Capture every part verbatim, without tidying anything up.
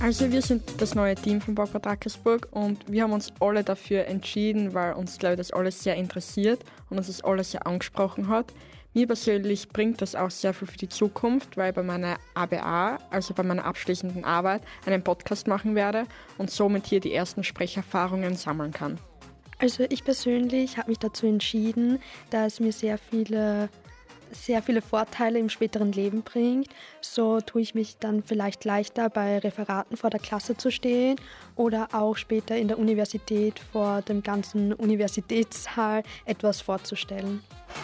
Also wir sind das neue Team von Bogart Ackersburg und wir haben uns alle dafür entschieden, weil uns, glaube ich, das alles sehr interessiert und uns das alles sehr angesprochen hat. Mir persönlich bringt das auch sehr viel für die Zukunft, weil ich bei meiner A B A, also bei meiner abschließenden Arbeit, einen Podcast machen werde und somit hier die ersten Sprecherfahrungen sammeln kann. Also ich persönlich habe mich dazu entschieden, da es mir sehr viele, sehr viele Vorteile im späteren Leben bringt. So tue ich mich dann vielleicht leichter bei Referaten vor der Klasse zu stehen oder auch später in der Universität vor dem ganzen Universitätssaal etwas vorzustellen.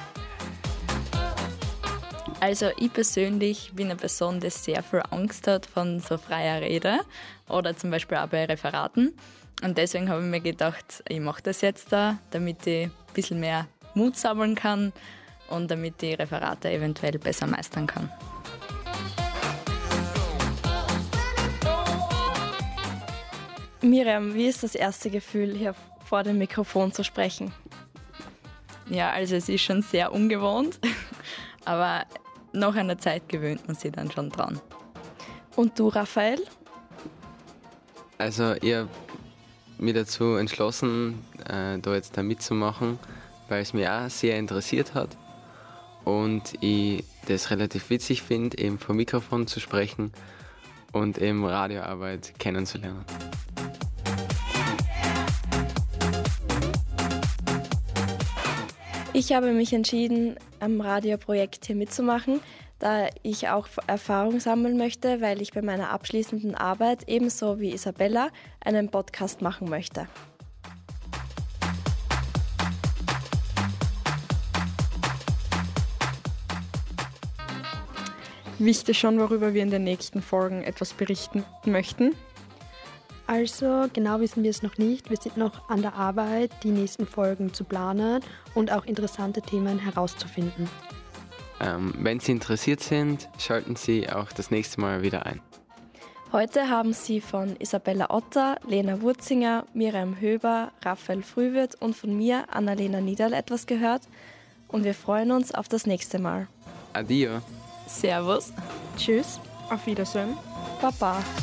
Also ich persönlich bin eine Person, die sehr viel Angst hat von so freier Rede oder zum Beispiel auch bei Referaten. Und deswegen habe ich mir gedacht, ich mache das jetzt da, damit ich ein bisschen mehr Mut sammeln kann und damit ich Referate eventuell besser meistern kann. Miriam, wie ist das erste Gefühl, hier vor dem Mikrofon zu sprechen? Ja, also es ist schon sehr ungewohnt, aber nach einer Zeit gewöhnt man sich dann schon dran. Und du, Raphael? Also ich habe mich dazu entschlossen, äh, da jetzt da mitzumachen, weil es mich auch sehr interessiert hat und ich das relativ witzig finde, eben vor Mikrofon zu sprechen und eben Radioarbeit kennenzulernen. Ich habe mich entschieden, am Radioprojekt hier mitzumachen, da ich auch Erfahrung sammeln möchte, weil ich bei meiner abschließenden Arbeit ebenso wie Isabella einen Podcast machen möchte. Wisst ihr schon, worüber wir in den nächsten Folgen etwas berichten möchten? Also genau wissen wir es noch nicht. Wir sind noch an der Arbeit, die nächsten Folgen zu planen und auch interessante Themen herauszufinden. Ähm, wenn Sie interessiert sind, schalten Sie auch das nächste Mal wieder ein. Heute haben Sie von Isabella Otter, Lena Wurzinger, Miriam Höber, Raphael Frühwirth und von mir, Annalena Niederl, etwas gehört. Und wir freuen uns auf das nächste Mal. Adio. Servus. Tschüss. Auf Wiedersehen. Baba.